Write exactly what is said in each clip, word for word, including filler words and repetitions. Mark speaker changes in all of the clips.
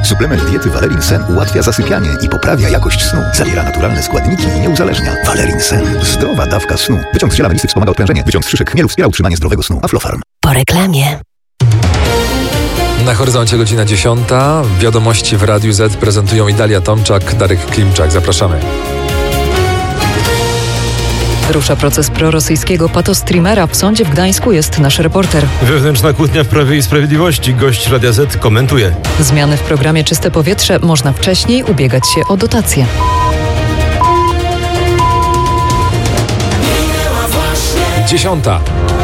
Speaker 1: Suplement diety Valerin Sen ułatwia zasypianie i poprawia jakość snu. Zawiera naturalne składniki i nie uzależnia. Valerin Sen. Zdrowa dawka snu. Wyciąg z ziela melisy wspomaga odprężenie. Wyciąg z szyszek chmielu wspiera utrzymanie zdrowego snu. Aflofarm.
Speaker 2: Po reklamie.
Speaker 3: Na horyzoncie godzina dziesiąta. Wiadomości w Radiu Z prezentują Idalia Tomczak, Darek Klimczak. Zapraszamy.
Speaker 4: Rusza proces prorosyjskiego patostreamera. W sądzie w Gdańsku jest nasz reporter.
Speaker 5: Wewnętrzna kłótnia w Prawie i Sprawiedliwości. Gość Radia Z komentuje.
Speaker 4: Zmiany w programie Czyste Powietrze. Można wcześniej ubiegać się o dotacje.
Speaker 3: Dziesiąta.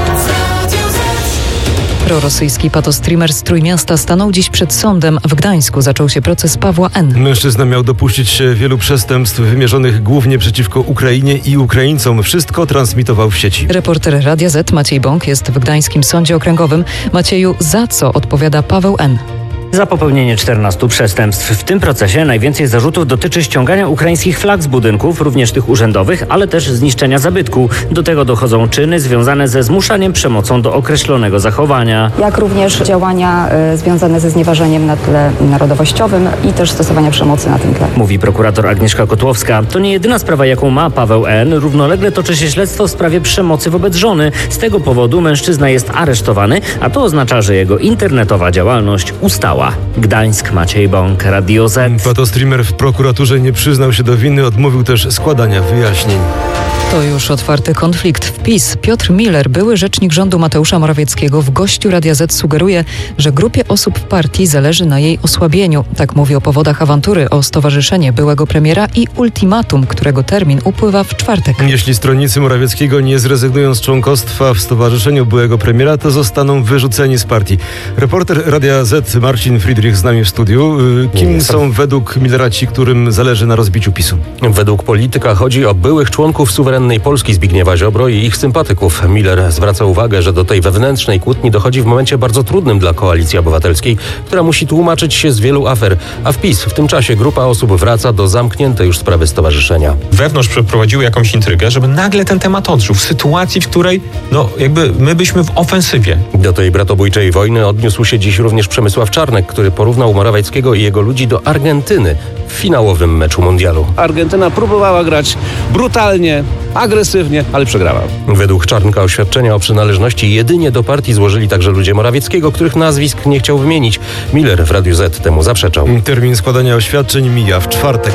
Speaker 4: Prorosyjski patostreamer z Trójmiasta stanął dziś przed sądem. W Gdańsku zaczął się proces Pawła N.
Speaker 5: Mężczyzna miał dopuścić się wielu przestępstw wymierzonych głównie przeciwko Ukrainie i Ukraińcom. Wszystko transmitował w sieci.
Speaker 4: Reporter Radia Z Maciej Bąk jest w Gdańskim Sądzie Okręgowym. Macieju, za co odpowiada Paweł N?
Speaker 6: Za popełnienie czternastu przestępstw. W tym procesie najwięcej zarzutów dotyczy ściągania ukraińskich flag z budynków, również tych urzędowych, ale też zniszczenia zabytku. Do tego dochodzą czyny związane ze zmuszaniem przemocą do określonego zachowania.
Speaker 7: Jak również działania y, związane ze znieważeniem na tle narodowościowym i też stosowania przemocy na tym tle.
Speaker 6: Mówi prokurator Agnieszka Kotłowska. To nie jedyna sprawa, jaką ma Paweł N. Równolegle toczy się śledztwo w sprawie przemocy wobec żony. Z tego powodu mężczyzna jest aresztowany, a to oznacza, że jego internetowa działalność ustała. Gdańsk, Maciej Bąk, Radio Z.
Speaker 5: Patostreamer w prokuraturze nie przyznał się do winy, odmówił też składania wyjaśnień.
Speaker 4: To już otwarty konflikt w PiS. Piotr Miller, były rzecznik rządu Mateusza Morawieckiego, w gościu Radia Z sugeruje, że grupie osób w partii zależy na jej osłabieniu. Tak mówi o powodach awantury o stowarzyszenie byłego premiera i ultimatum, którego termin upływa w czwartek.
Speaker 5: Jeśli stronnicy Morawieckiego nie zrezygnują z członkostwa w stowarzyszeniu byłego premiera, to zostaną wyrzuceni z partii. Reporter Radia Z Marcin Friedrich z nami w studiu. Kim są według Millera ci, którym zależy na rozbiciu PiSu?
Speaker 8: Według polityka chodzi o byłych członków suwerennej Polski Zbigniewa Ziobro i ich sympatyków. Miller zwraca uwagę, że do tej wewnętrznej kłótni dochodzi w momencie bardzo trudnym dla Koalicji Obywatelskiej, która musi tłumaczyć się z wielu afer, a w PiS w tym czasie grupa osób wraca do zamkniętej już sprawy stowarzyszenia.
Speaker 9: Wewnątrz przeprowadziły jakąś intrygę, żeby nagle ten temat odżył w sytuacji, w której no jakby my byśmy w ofensywie.
Speaker 8: Do tej bratobójczej wojny odniósł się dziś również Przemysław Czarnek, który porównał Morawieckiego i jego ludzi do Argentyny w finałowym meczu mundialu.
Speaker 10: Argentyna próbowała grać brutalnie, agresywnie, ale przegrała.
Speaker 8: Według Czarnka oświadczenia o przynależności jedynie do partii złożyli także ludzie Morawieckiego, których nazwisk nie chciał wymienić. Miller w Radiu Z temu zaprzeczał.
Speaker 5: Termin składania oświadczeń mija w czwartek.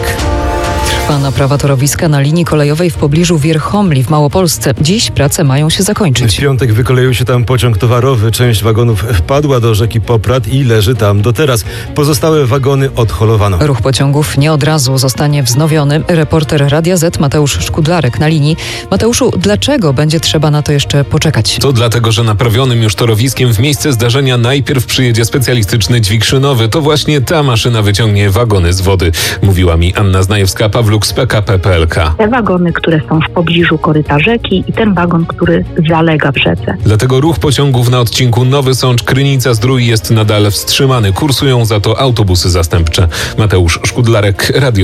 Speaker 4: Trwa naprawa torowiska na linii kolejowej w pobliżu Wierchomli w Małopolsce. Dziś prace mają się zakończyć.
Speaker 5: W piątek wykoleił się tam pociąg towarowy. Część wagonów wpadła do rzeki Poprad i leży tam do teraz. Pozostałe wagony odholowano.
Speaker 4: Ruch pociągów nie od razu zostanie wznowiony. Reporter Radia Z Mateusz Szkudlarek na linii. Mateuszu, dlaczego będzie trzeba na to jeszcze poczekać?
Speaker 11: To dlatego, że naprawionym już torowiskiem w miejsce zdarzenia najpierw przyjedzie specjalistyczny dźwig szynowy. To właśnie ta maszyna wyciągnie wagony z wody, mówiła mi Anna Znajewska-Pawluk z P K P P L K.
Speaker 12: Te wagony, które są w pobliżu koryta rzeki i ten wagon, który zalega w rzece.
Speaker 11: Dlatego ruch pociągów na odcinku Nowy Sącz-Krynica-Zdrój jest nadal wstrzymany. Kursują za to autobusy zastępcze. Mateusz Szkudlarek, Radio